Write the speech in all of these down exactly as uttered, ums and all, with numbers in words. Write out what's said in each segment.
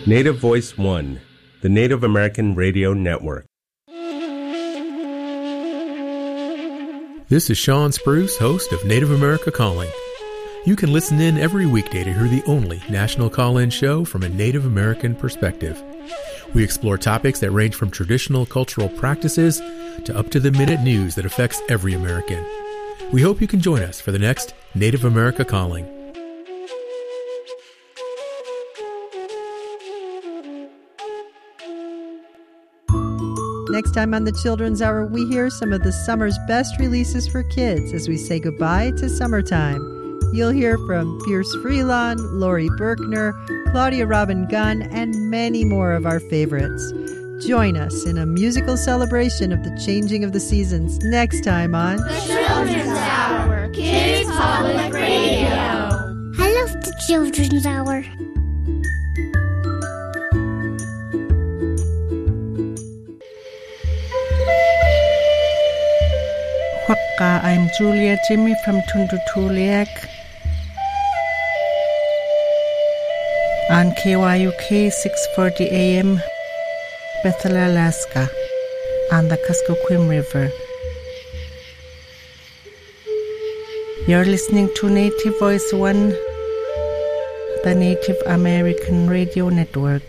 Native Voice One, the Native American Radio Network. This is Sean Spruce, host of Native America Calling. You can listen in every weekday to hear the only national call-in show from a Native American perspective. We explore topics that range from traditional cultural practices to up-to-the-minute news that affects every American. We hope you can join us for the next Native America Calling. Next time on the Children's Hour, we hear some of the summer's best releases for kids as we say goodbye to summertime. You'll hear from Pierce Freelon, Lori Berkner, Claudia Robin Gunn, and many more of our favorites. Join us in a musical celebration of the changing of the seasons next time on The Children's Hour, Kids Public Radio. I love the Children's Hour. Waka, I'm Julia Jimmy from Tundutuliak on K Y U K six forty A M, Bethel, Alaska, on the Kuskokwim River. You're listening to Native Voice One, the Native American Radio Network.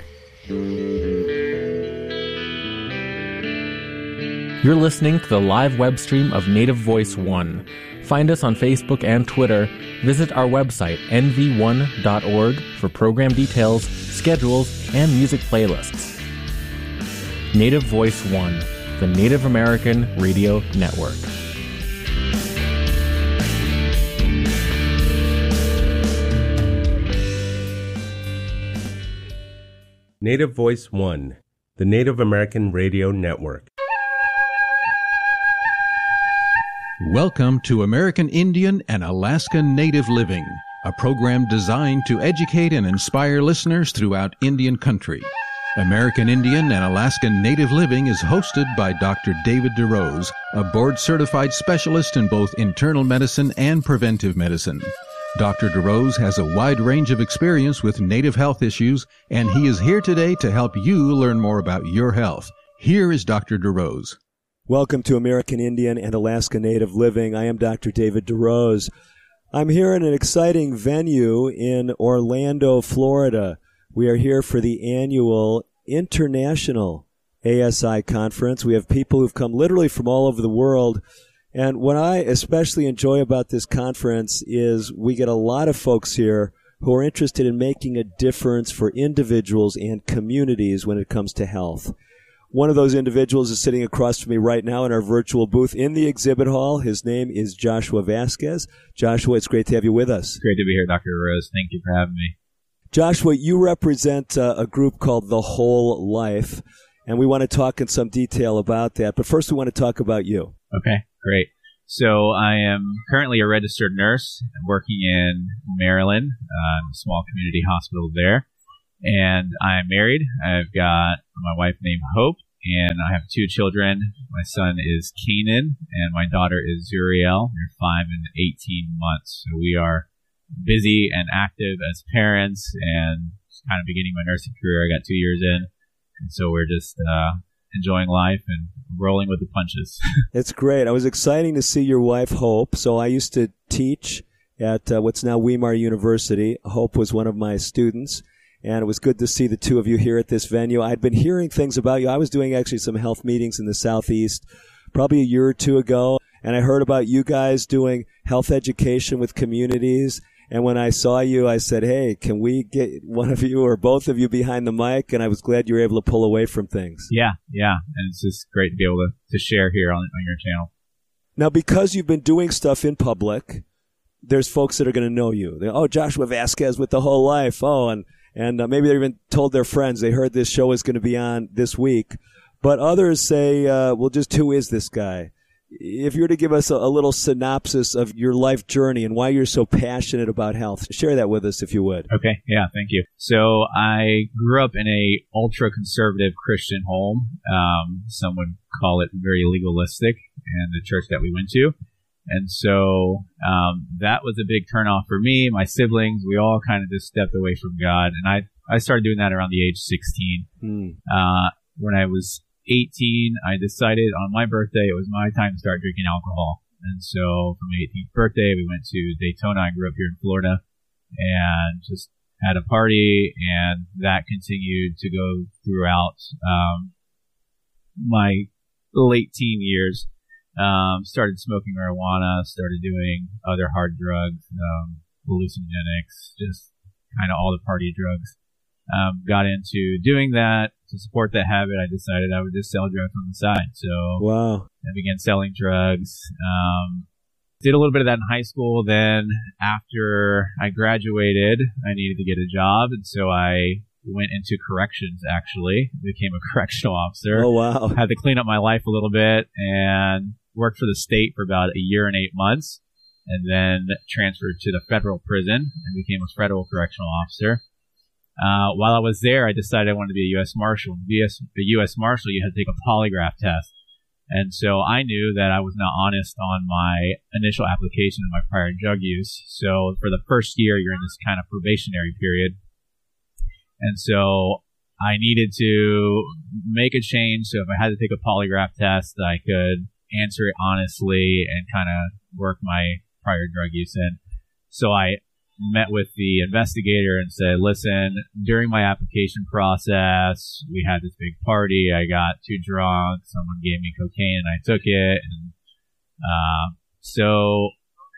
You're listening to the live web stream of Native Voice One. Find us on Facebook and Twitter. Visit our website, N V one dot org, for program details, schedules, and music playlists. Native Voice One, the Native American Radio Network. Native Voice One, the Native American Radio Network. Welcome to American Indian and Alaska Native Living, a program designed to educate and inspire listeners throughout Indian country. American Indian and Alaska Native Living is hosted by Doctor David DeRose, a board-certified specialist in both internal medicine and preventive medicine. Doctor DeRose has a wide range of experience with Native health issues, and he is here today to help you learn more about your health. Here is Doctor DeRose. Welcome to American Indian and Alaska Native Living. I am Doctor David DeRose. I'm here in an exciting venue in Orlando, Florida. We are here for the annual International A S I Conference. We have people who've come literally from all over the world. And what I especially enjoy about this conference is we get a lot of folks here who are interested in making a difference for individuals and communities when it comes to health. One of those individuals is sitting across from me right now in our virtual booth in the exhibit hall. His name is Joshua Vasquez. Joshua, it's great to have you with us. Great to be here, Doctor Rose. Thank you for having me. Joshua, you represent uh, a group called The Whole Life, and we want to talk in some detail about that. But first, we want to talk about you. Okay, great. So I am currently a registered nurse working in Maryland, uh, a small community hospital there. And I'm married. I've got my wife named Hope, and I have two children. My son is Kanan, and my daughter is Zuriel. They're five and eighteen months. So we are busy and active as parents, and kind of beginning my nursing career. I got two years in, and so we're just uh, enjoying life and rolling with the punches. It's great. It was exciting to see your wife, Hope. So I used to teach at uh, what's now Weimar University. Hope was one of my students. And it was good to see the two of you here at this venue. I'd been hearing things about you. I was doing actually some health meetings in the Southeast probably a year or two ago, and I heard about you guys doing health education with communities. And when I saw you, I said, hey, can we get one of you or both of you behind the mic? And I was glad you were able to pull away from things. Yeah, yeah. And it's just great to be able to, to share here on, on your channel. Now, because you've been doing stuff in public, there's folks that are going to know you. They're, oh, Joshua Vasquez with The Whole Life. Oh, and And uh, maybe they even told their friends. They heard this show is going to be on this week. But others say, uh, well, just who is this guy? If you were to give us a, a little synopsis of your life journey and why you're so passionate about health, share that with us if you would. Okay. Yeah, thank you. So I grew up in a ultra-conservative Christian home. Um, some would call it very legalistic, and the church that we went to. And so um, that was a big turnoff for me. My siblings, we all kind of just stepped away from God. And I I started doing that around the age sixteen. Hmm. Uh, when I was eighteen, I decided on my birthday it was my time to start drinking alcohol. And so for my eighteenth birthday, we went to Daytona. I grew up here in Florida and just had a party, and that continued to go throughout um, my late teen years. Um, started smoking marijuana, started doing other hard drugs, um, hallucinogenics, just kind of all the party drugs. Um, got into doing that. To support that habit, I decided I would just sell drugs on the side. So wow. I began selling drugs. Um, did a little bit of that in high school. Then after I graduated, I needed to get a job. And so I went into corrections, actually. Became a correctional officer. Oh, wow. Had to clean up my life a little bit and worked for the state for about a year and eight months. And then transferred to the federal prison and became a federal correctional officer. Uh, while I was there, I decided I wanted to be a U S Marshal. The U S, the U S Marshal, you had to take a polygraph test. And so I knew that I was not honest on my initial application of my prior drug use. So for the first year, you're in this kind of probationary period. And so I needed to make a change. So if I had to take a polygraph test, I could answer it honestly and kind of work my prior drug use in. So I met with the investigator and said, listen, during my application process, we had this big party. I got too drunk. Someone gave me cocaine and I took it. And uh, so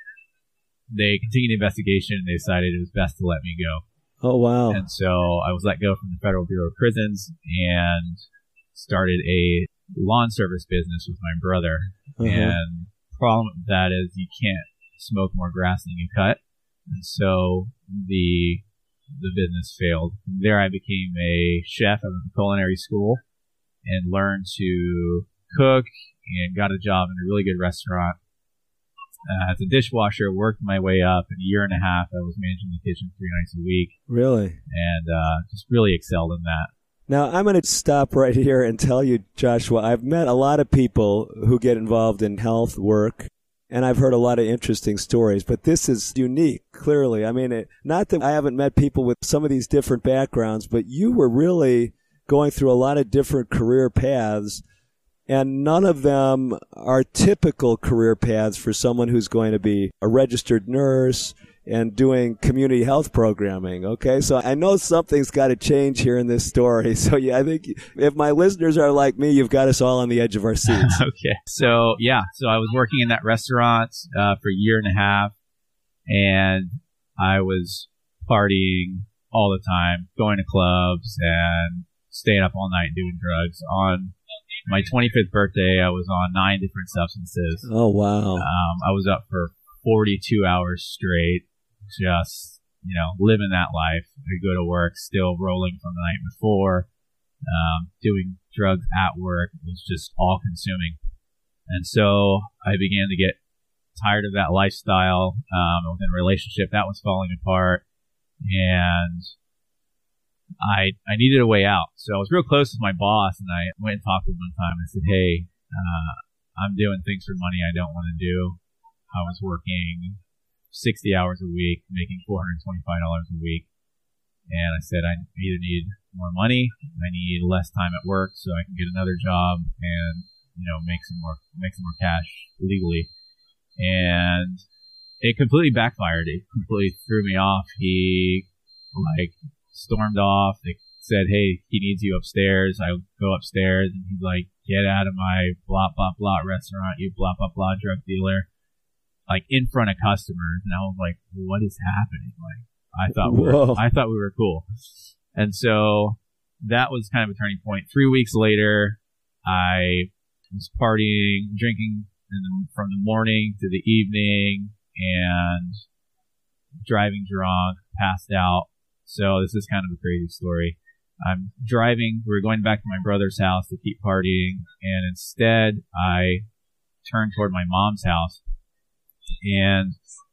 they continued the investigation and they decided it was best to let me go. Oh, wow. And so I was let go from the Federal Bureau of Prisons and started a lawn service business with my brother. Uh-huh. And the problem with that is you can't smoke more grass than you cut. And so the the business failed. From there, I became a chef at a culinary school and learned to cook and got a job in a really good restaurant. Uh, as a dishwasher, worked my way up. In a year and a half, I was managing the kitchen three nights a week. Really? And uh, just really excelled in that. Now, I'm going to stop right here and tell you, Joshua, I've met a lot of people who get involved in health work. And I've heard a lot of interesting stories, but this is unique, clearly. I mean, it, not that I haven't met people with some of these different backgrounds, but you were really going through a lot of different career paths, and none of them are typical career paths for someone who's going to be a registered nurse and doing community health programming, okay? So I know something's got to change here in this story. So yeah, I think if my listeners are like me, you've got us all on the edge of our seats. Okay. So yeah, so I was working in that restaurant uh, for a year and a half, and I was partying all the time, going to clubs and staying up all night doing drugs. On my twenty-fifth birthday, I was on nine different substances. Oh, wow. Um, I was up for forty-two hours straight. Just, you know, living that life. I go to work still rolling from the night before, um, doing drugs at work. It was just all consuming. And so I began to get tired of that lifestyle. Um, within a relationship that was falling apart, and I I needed a way out. So I was real close with my boss, and I went and talked to him one time and said, hey, uh, I'm doing things for money I don't want to do. I was working sixty hours a week, making four hundred twenty-five dollars a week. And I said, I either need more money, I need less time at work so I can get another job and, you know, make some more, make some more cash legally. And it completely backfired. It completely threw me off. He like stormed off. They said, hey, he needs you upstairs. I go upstairs and he's like, get out of my blah, blah, blah restaurant, you blah, blah, blah drug dealer. Like in front of customers, and I was like, "What is happening?" Like, I thought we were, I thought we were cool, and so that was kind of a turning point. Three weeks later, I was partying, drinking in the, from the morning to the evening, and driving drunk, passed out. So this is kind of a crazy story. I'm driving. We were going back to my brother's house to keep partying, and instead, I turned toward my mom's house. And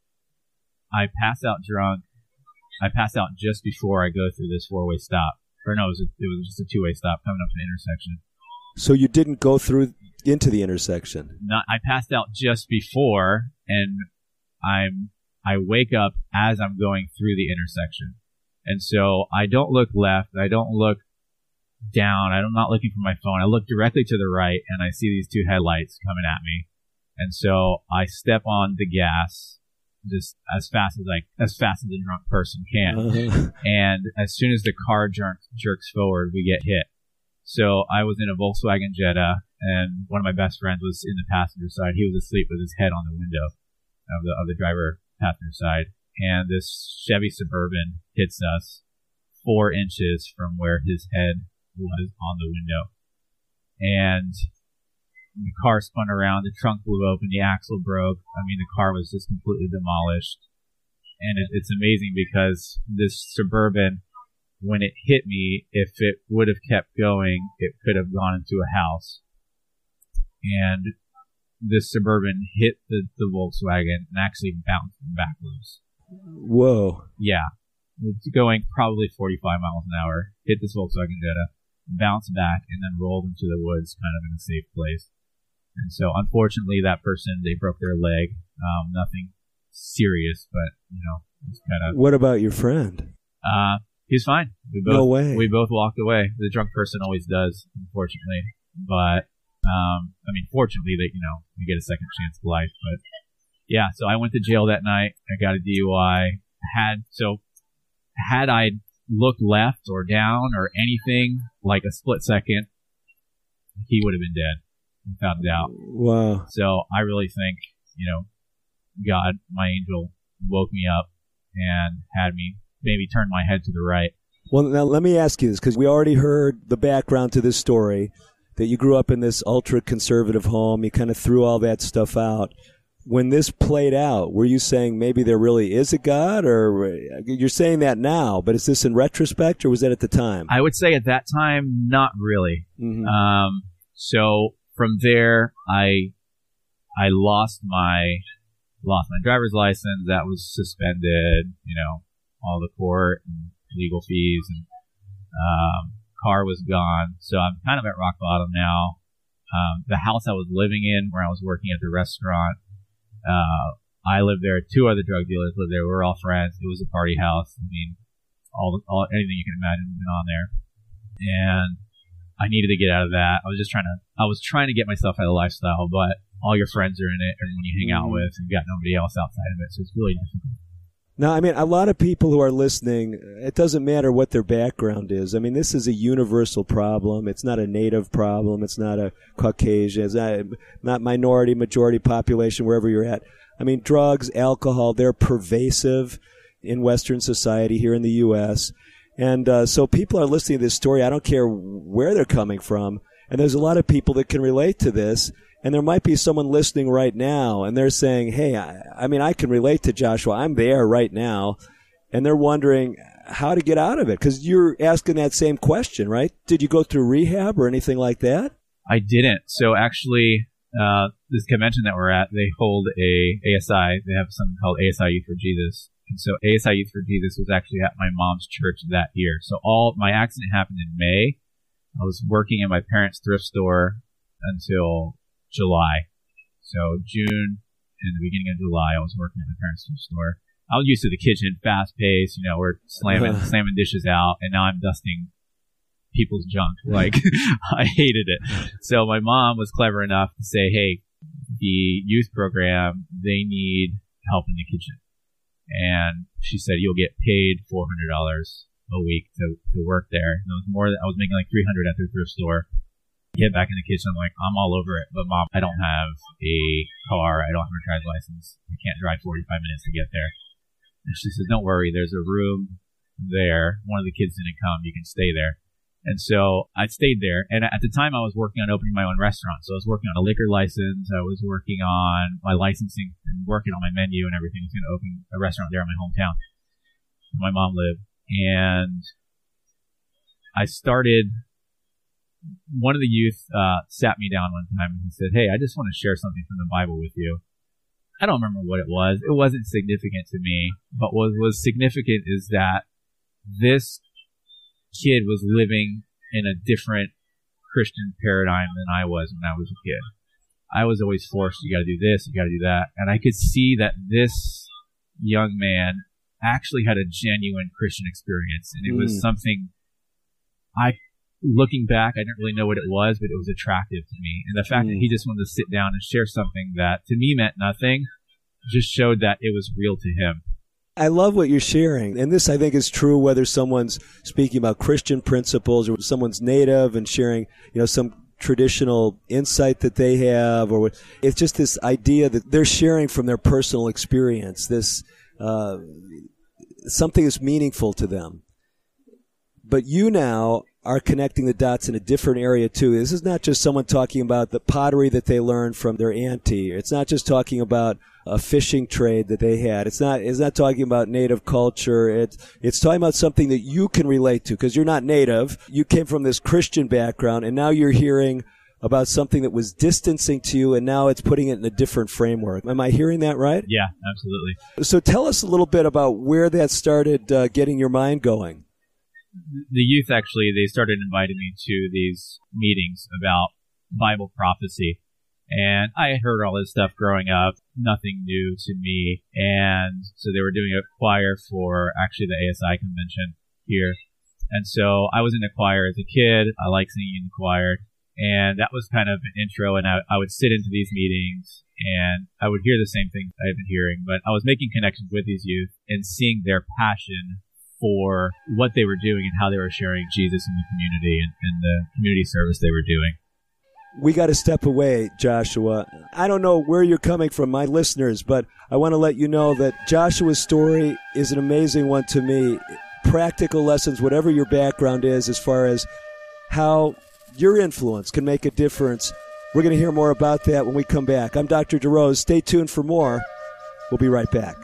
I passed out drunk. I passed out just before I go through this four-way stop. Or no, it was, a, it was just a two-way stop coming up to the intersection. So you didn't go through into the intersection? Not, I passed out just before, and I'm I wake up as I'm going through the intersection. And so I don't look left. I don't look down. I'm not looking for my phone. I look directly to the right, and I see these two headlights coming at me. And so I step on the gas just as fast as I, as fast as a drunk person can. Uh-huh. And as soon as the car jerks, jerks forward, we get hit. So I was in a Volkswagen Jetta, and one of my best friends was in the passenger side. He was asleep with his head on the window of the of the driver passenger side. And this Chevy Suburban hits us four inches from where his head was on the window. And the car spun around, the trunk blew open, the axle broke. I mean, the car was just completely demolished. And it, it's amazing because this Suburban, when it hit me, if it would have kept going, it could have gone into a house. And this Suburban hit the, the Volkswagen and actually bounced backwards. Whoa. Yeah. It's going probably forty-five miles an hour, hit this Volkswagen Jetta, bounced back, and then rolled into the woods kind of in a safe place. And so, unfortunately, that person, they broke their leg. Um, nothing serious, but, you know, it's kind of... What about your friend? Uh, he's fine. We both, no way. We both walked away. The drunk person always does, unfortunately. But, um, I mean, fortunately, that, you know, you get a second chance at life. But, yeah, so I went to jail that night. I got a D U I. Had, so, had I looked left or down or anything, like a split second, he would have been dead. Without a doubt. Wow. So I really think, you know, God, my angel, woke me up and had me maybe turn my head to the right. Well, now let me ask you this, because we already heard the background to this story, that you grew up in this ultra-conservative home. You kind of threw all that stuff out. When this played out, were you saying maybe there really is a God? Or you're saying that now, but is this in retrospect, or was that at the time? I would say at that time, not really. Mm-hmm. Um, so... From there, I I lost my lost my driver's license. That was suspended. You know, all the court and legal fees, and um, car was gone. So I'm kind of at rock bottom now. Um, the house I was living in, where I was working at the restaurant, uh, I lived there. Two other drug dealers lived there. We were all friends. It was a party house. I mean, all, all anything you can imagine had been on there, and I needed to get out of that. I was just trying to, I was trying to get myself out of the lifestyle, but all your friends are in it, everyone you hang out with, and you've got nobody else outside of it, so it's really difficult. Now, I mean, a lot of people who are listening, it doesn't matter what their background is. I mean, this is a universal problem. It's not a native problem. It's not a Caucasian. It's not, not minority, majority population, wherever you're at. I mean, drugs, alcohol, they're pervasive in Western society here in the U S, And uh, so people are listening to this story. I don't care where they're coming from. And there's a lot of people that can relate to this. And there might be someone listening right now, and they're saying, hey, I, I mean, I can relate to Joshua. I'm there right now. And they're wondering how to get out of it. Because you're asking that same question, right? Did you go through rehab or anything like that? I didn't. So actually, uh, this convention that we're at, they hold a A S I. They have something called A S I Youth for Jesus. And so A S I Youth for Jesus was actually at my mom's church that year. So all my accident happened in May. I was working in my parents' thrift store until July. So June and the beginning of July, I was working at my parents' thrift store. I was used to the kitchen, fast paced. You know, we're slamming slamming dishes out, and now I'm dusting people's junk. Like, I hated it. So my mom was clever enough to say, "Hey, the youth program, they need help in the kitchen." And she said, you'll get paid four hundred dollars a week to, to work there. And it was more than, I was making like three hundred dollars at the thrift store. Get back in the kitchen, I'm like, I'm all over it. But Mom, I don't have a car. I don't have a driver's license. I can't drive forty-five minutes to get there. And she said, don't worry. There's a room there. One of the kids didn't come. You can stay there. And so I stayed there. And at the time, I was working on opening my own restaurant. So I was working on a liquor license. I was working on my licensing and working on my menu and everything. I was going to open a restaurant there in my hometown where my mom lived. And I started, one of the youth uh, sat me down one time and he said, hey, I just want to share something from the Bible with you. I don't remember what it was. It wasn't significant to me. But what was significant is that this kid was living in a different Christian paradigm than I was when I was a kid. I was always forced, you got to do this, you got to do that. And I could see that this young man actually had a genuine Christian experience. And it Mm. was something I, looking back, I didn't really know what it was, but it was attractive to me. And the fact Mm. that he just wanted to sit down and share something that to me meant nothing just showed that it was real to him. I love what you're sharing. And this, I think, is true whether someone's speaking about Christian principles or someone's native and sharing, you know, some traditional insight that they have, or what. It's just this idea that they're sharing from their personal experience, this uh, something that's meaningful to them. But you now are connecting the dots in a different area too. This is not just someone talking about the pottery that they learned from their auntie. It's not just talking about a fishing trade that they had. It's not, it's not talking about native culture. It's, it's talking about something that you can relate to because you're not native. You came from this Christian background and now you're hearing about something that was distancing to you and now it's putting it in a different framework. Am I hearing that right? Yeah, absolutely. So tell us a little bit about where that started uh, getting your mind going. The youth actually, they started inviting me to these meetings about Bible prophecy. And I had heard all this stuff growing up, nothing new to me. And so they were doing a choir for actually the A S I convention here. And so I was in the choir as a kid. I like singing in the choir. And that was kind of an intro. And I, I would sit into these meetings and I would hear the same thing I've been hearing. But I was making connections with these youth and seeing their passion for what they were doing and how they were sharing Jesus in the community and, and the community service they were doing. We got to step away, Joshua. I don't know where you're coming from, my listeners, but I want to let you know that Joshua's story is an amazing one to me. Practical lessons, whatever your background is, as far as how your influence can make a difference. We're going to hear more about that when we come back. I'm Doctor DeRose. Stay tuned for more. We'll be right back.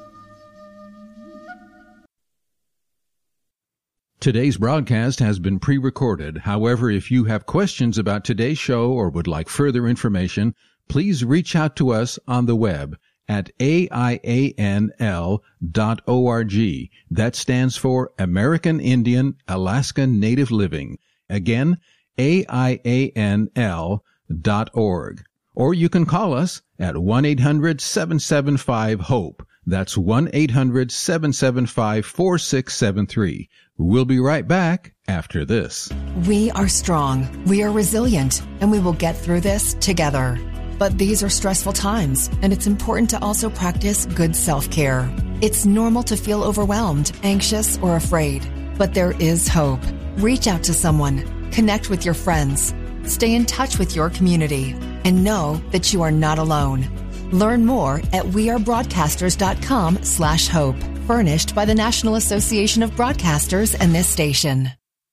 Today's broadcast has been pre-recorded. However, if you have questions about today's show or would like further information, please reach out to us on the web at A I A N L dot org. That stands for American Indian Alaska Native Living. Again, A I A N L dot org. Or you can call us at one eight hundred seven seven five HOPE. That's one eight hundred seven seven five four six seven three. We'll be right back after this. We are strong, we are resilient, and we will get through this together. But these are stressful times, and it's important to also practice good self-care. It's normal to feel overwhelmed, anxious, or afraid, but there is hope. Reach out to someone, connect with your friends, stay in touch with your community, and know that you are not alone. Learn more at wearebroadcasters.com slash hope. Furnished by the National Association of Broadcasters and this station.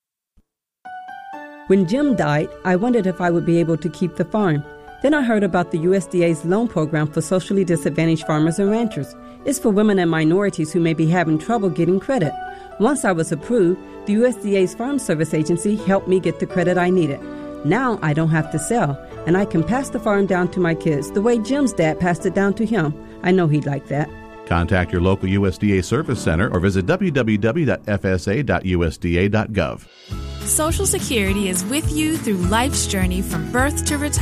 When Jim died, I wondered if I would be able to keep the farm. Then I heard about the U S D A's loan program for socially disadvantaged farmers and ranchers. It's for women and minorities who may be having trouble getting credit. Once I was approved, the U S D A's Farm Service Agency helped me get the credit I needed. Now I don't have to sell, and I can pass the farm down to my kids the way Jim's dad passed it down to him. I know he'd like that. Contact your local U S D A Service Center or visit w w w dot f s a dot u s d a dot gov. Social Security is with you through life's journey from birth to retirement.